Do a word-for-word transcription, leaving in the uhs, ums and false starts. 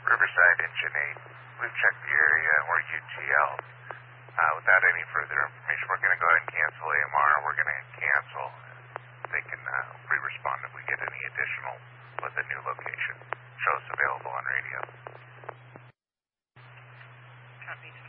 Riverside Engine eight. We've checked the area and we're U T L. Uh, without any further information, we're going to go ahead and cancel A M R. We're going to cancel. They can uh, re-respond if we get any additional with a new location. Show us available on radio. Copy.